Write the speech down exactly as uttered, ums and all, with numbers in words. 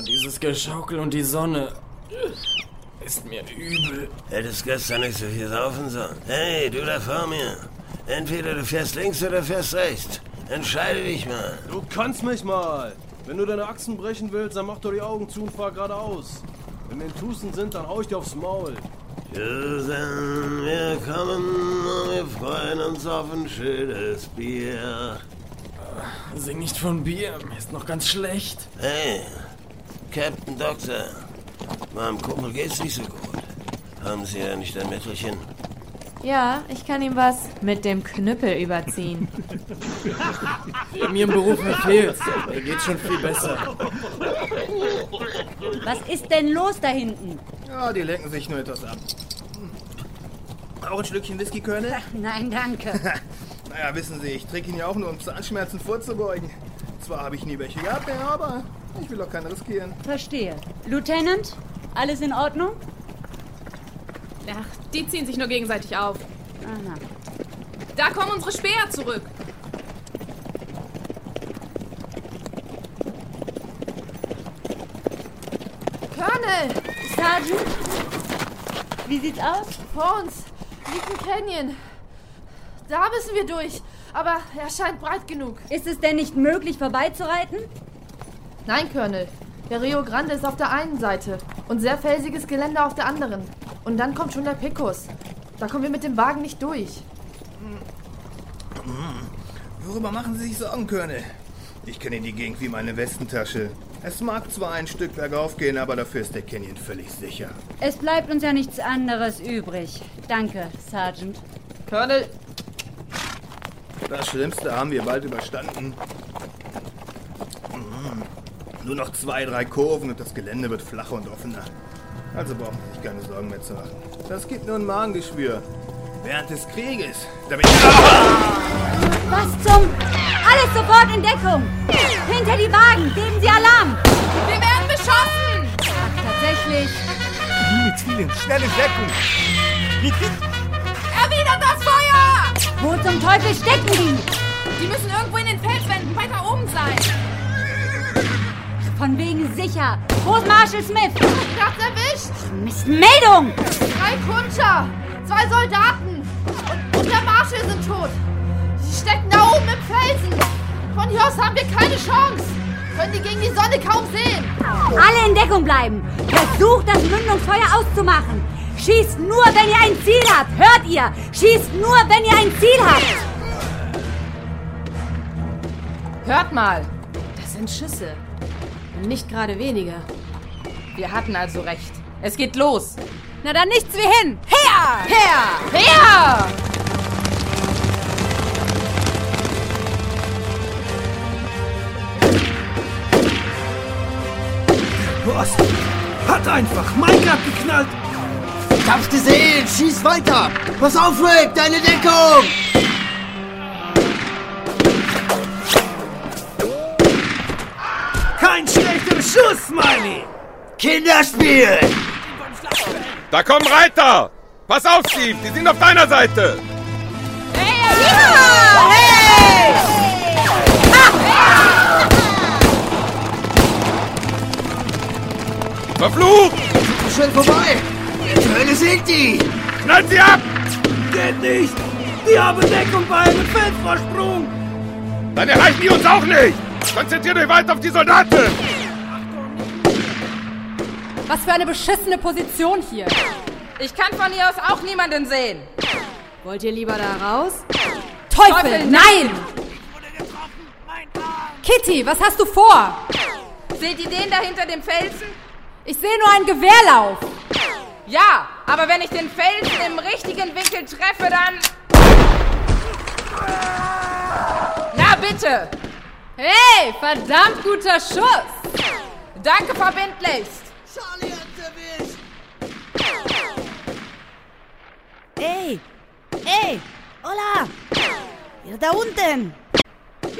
dieses Geschaukel und die Sonne. Ist mir übel. Hättest gestern nicht so viel saufen sollen. Hey, du da vor mir. Entweder du fährst links oder fährst rechts. Entscheide dich mal. Du kannst mich mal. Wenn du deine Achsen brechen willst, dann mach doch die Augen zu und fahr geradeaus. Wenn wir in Tucson sind, dann hau ich dir aufs Maul. Susan, wir kommen und wir freuen uns auf ein schönes Bier. Sing nicht von Bier, mir ist noch ganz schlecht. Hey, Captain Doctor, meinem Kumpel geht's nicht so gut. Haben Sie ja nicht ein Mittelchen? Ja, ich kann ihm was mit dem Knüppel überziehen. Wer mir im Beruf verfehlt, mir geht's schon viel besser. Was ist denn los da hinten? Ja, die lenken sich nur etwas ab. Auch ein Schlückchen Whisky, Colonel? Nein, danke. Naja, wissen Sie, ich trinke ihn ja auch nur, um Zahnschmerzen vorzubeugen. Zwar habe ich nie welche gehabt, ja, aber ich will doch keinen riskieren. Verstehe. Lieutenant, alles in Ordnung? Ach, die ziehen sich nur gegenseitig auf. Aha. Da kommen unsere Speer zurück. Colonel! Sergeant? Wie sieht's aus? Vor uns liegt ein Canyon. Da müssen wir durch, aber er scheint breit genug. Ist es denn nicht möglich, vorbeizureiten? Nein, Colonel. Der Rio Grande ist auf der einen Seite und sehr felsiges Gelände auf der anderen. Und dann kommt schon der Pecos. Da kommen wir mit dem Wagen nicht durch. Worüber machen Sie sich Sorgen, Colonel? Ich kenne die Gegend wie meine Westentasche. Es mag zwar ein Stück bergauf gehen, aber dafür ist der Canyon völlig sicher. Es bleibt uns ja nichts anderes übrig. Danke, Sergeant. Colonel, Das Schlimmste haben wir bald überstanden. Mhm. Nur noch zwei, drei Kurven und das Gelände wird flacher und offener. Also brauchen Sie sich keine Sorgen mehr zu machen. Das gibt nur ein Magengeschwür. Während des Krieges, da bin ich... Was zum... Alles sofort in Deckung! Hinter die Wagen! Geben Sie Alarm! Wir werden beschossen! Ach, tatsächlich. Nimitzwillen, schnelle Deckung! Erwidert das Feuer! Wo zum Teufel stecken die? Die müssen irgendwo in den Felswänden weiter oben sein. Von wegen sicher. Wo ist Marshal Smith? ich hab's erwischt! Mist, Meldung! Drei Kunscher, zwei Soldaten und, und der Marshal sind tot. Sie stecken da oben im Felsen. Von hier aus haben wir keine Chance. Können die gegen die Sonne kaum sehen. Alle in Deckung bleiben. Versucht, das Mündungsfeuer auszumachen. Schießt nur, wenn ihr ein Ziel habt. Hört ihr? Schießt nur, wenn ihr ein Ziel habt. Hört mal, das sind Schüsse. Und nicht gerade wenige. Wir hatten also recht. Es geht los. Na dann nichts wie hin! Her! Her! Her! Boss, hat einfach Mike abgeknallt! Ich hab's gesehen! Schieß weiter! Pass auf, Rick! Deine Deckung! Kein schlechter Schuss, Smiley! Kinderspiel! Da kommen Reiter! Pass auf, Steve! Die sind auf deiner Seite! Verflucht! So schnell vorbei! Zur Hölle sind die! Knallt sie ab! Geht nicht! Die haben Deckung bei einem Feldvorsprung! Dann erreichen die uns auch nicht! Konzentriert euch weiter auf die Soldaten! Was für eine beschissene Position hier. Ich kann von hier aus auch niemanden sehen. Wollt ihr lieber da raus? Teufel, Teufel, nein! Kitty, was hast du vor? Seht ihr den da hinter dem Felsen? Ich sehe nur einen Gewehrlauf. Ja, aber wenn ich den Felsen im richtigen Winkel treffe, dann... Na bitte! Hey, verdammt guter Schuss! Danke verbindlichst! Charlie hat's erwischt! Ey! Ey! Hola! Ihr da unten!